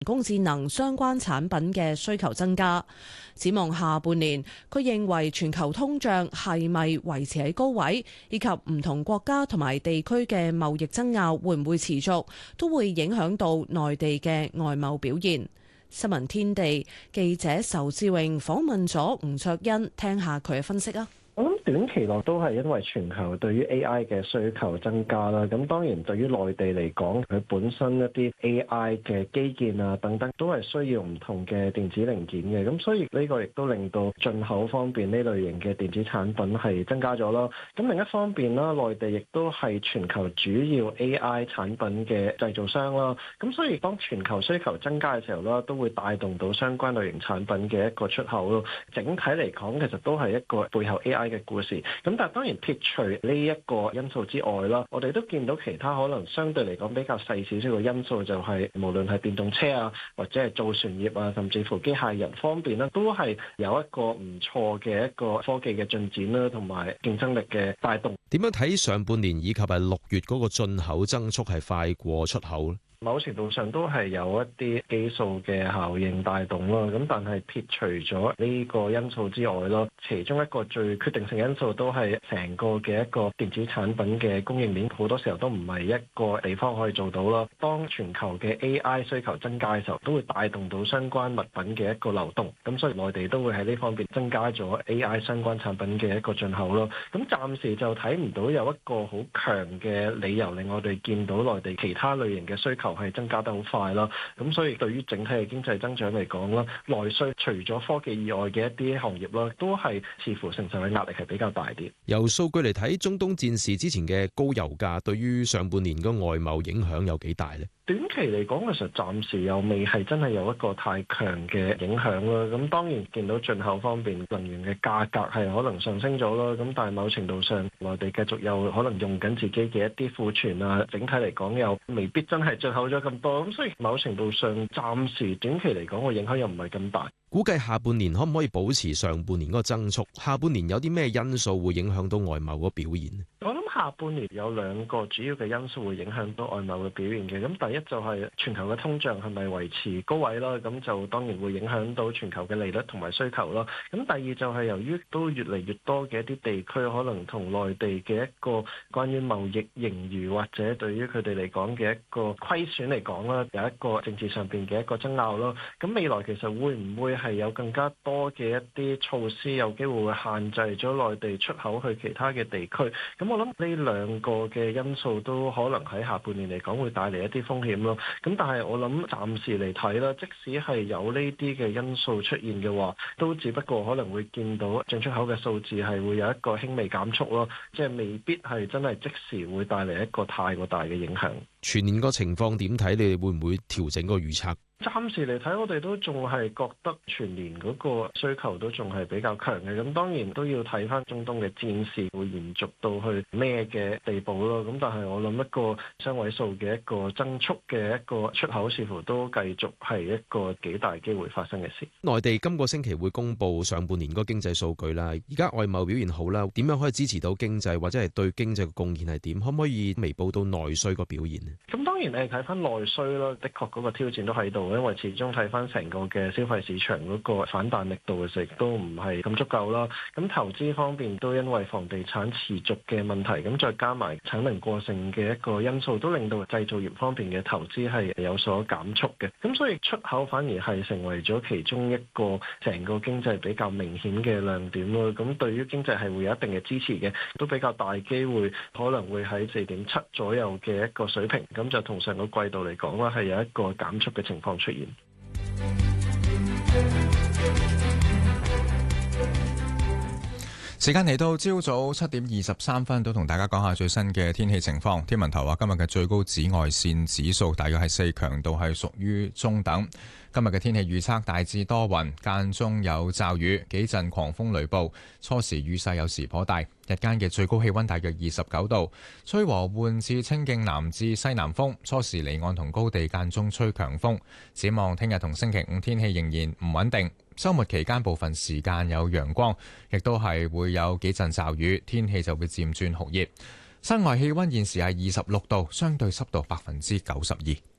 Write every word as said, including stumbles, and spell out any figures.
工智能相關產品嘅需求增加。展望下半年，佢認為全球通脹係咪維持喺高位，以及唔同國家同埋地區嘅貿易爭拗會唔會持續，都會影響到內地嘅外貿表現。新聞天地記者仇志榮訪問咗吳卓欣，聽下佢嘅分析啊。 我諗短期內都係因為全球對於 A I 嘅需求增加啦，咁當然對於內地嚟講，佢本身一啲 A I 嘅基建啊等等，都係需要唔同嘅電子零件嘅，咁所以呢個亦都令到進口方面呢類型嘅電子產品係增加咗啦。咁另一方面啦，內地亦都係全球主要 A I 產品嘅製造商啦，咁所以當全球需求增加嘅時候啦，都會帶動到相關類型產品嘅一個出口咯。整體嚟講，其實都係一個背後 A I 嘅故事，咁但係當然撇除呢一個因素之外啦，我哋都見到其他可能相對嚟講比較細少少嘅因素，就係無論係電動車啊，或者係造船業啊，甚至乎機械人方面啦，都係有一個唔錯嘅一個科技嘅進展啦，同埋競爭力嘅帶動。 點樣睇上半年以及係六月嗰個進口增速係快過出口咧？ 某程度上都係有一啲基數嘅效應帶動咯，咁但係撇除咗呢個因素之外咯，其中一個最決定性因素都係成個嘅一個電子產品嘅供應鏈，好多時候都唔係一個地方可以做到咯。當全球嘅 A I 需求增加嘅時候，都會帶動到相關物品嘅一個流動，咁所以內地都會喺呢方面增加咗 A I 相關產品嘅一個進口咯。咁暫時就睇唔到有一個好強嘅理由令我哋見到內地其他類型嘅需求係增加得好快啦，咁所以對於整體嘅經濟增長嚟講啦，內需除咗科技以外嘅一啲行業啦，都係似乎承受嘅壓力係比較大啲。 由數據嚟睇，中東戰事之前嘅高油價對於上半年嘅外貿影響有幾大呢？ 短期嚟講，其實暫時又未係真係有一個太強嘅影響啦。咁當然見到進口方面能源嘅價格係可能上升咗啦。咁但係某程度上，內地繼續有可能用緊自己嘅一啲庫存啊。整體嚟講又未必真係進口咗咁多。咁所以某程度上，暫時短期嚟講個影響又唔係咁大。 估計下半年可唔可以保持上半年嗰個增速？下半年有啲咩因素會影響到外貿嗰表現？ 我諗下半年有兩個主要嘅因素會影響到外貿嘅表現嘅。咁第一就係全球嘅通脹係咪維持高位啦？咁就當然會影響到全球嘅利率同埋需求啦。咁第二就係由於都越嚟越多嘅一啲地區可能同內地嘅一個關於貿易盈餘或者對於佢哋嚟講嘅一個虧損嚟講啦，有一個政治上邊嘅一個爭拗咯。咁未來其實會唔會係有更加多嘅一啲措施，有機會會限制咗內地出口去其他嘅地區？咁我諗呢兩個嘅因素都可能喺下半年嚟講會帶嚟一啲風險咯。咁但係我諗暫時嚟睇啦，即使係有呢啲嘅因素出現嘅話，都只不過可能會見到進出口嘅數字係會有一個輕微減速咯，即係未必係真係即時會帶嚟一個太過大嘅影響。 全年個情況點睇？你哋會唔會調整個預測？ 暫時嚟睇，我哋都仲係覺得全年嗰個需求都仲係比較強嘅。咁當然都要睇翻中東嘅戰事會延續到去咩嘅地步咯。咁但係我諗一個雙位數嘅一個增速嘅一個出口，似乎都繼續係一個幾大機會發生嘅事。 內地今個星期會公布上半年嗰個經濟數據啦。而家外貿表現好啦，點樣可以支持到經濟，或者係對經濟嘅貢獻係點？可唔可以彌補到內需個表現呢？咁當然誒睇翻內需啦，的確嗰個挑戰都喺度。因為始終睇翻成個嘅消費市場嗰個反彈力度嘅時都唔係咁足夠啦。咁投資方面都因為房地產持續嘅問題，咁再加埋產能過剩嘅一個因素，都令到製造業方面嘅投資係有所減速嘅。咁所以出口反而係成為咗其中一個成個經濟比較明顯嘅亮點咯。咁對於經濟係會有一定嘅支持嘅，都比較大機會可能會喺四點七左右嘅一個水平。咁就同上個季度嚟講啦，係有一個減速嘅情況出現。 時間嚟到朝早七點二十三分，都同大家講下最新嘅天氣情況。天文台話今日嘅最高紫外線指數大約係四，強度係屬於中等。今日嘅天氣預測大致多雲，間中有驟雨，幾陣狂風雷暴，初時雨勢有時頗大。日間嘅最高氣溫大約二十九度，吹和緩至清勁南至西南風，初時離岸同高地間中吹強風。展望聽日同星期五天氣仍然唔穩定，週末期間部分時間有陽光，亦都係會有幾陣驟雨，天氣就會漸轉酷熱。室外氣溫現時係二十六度，相對濕度百分之九十二。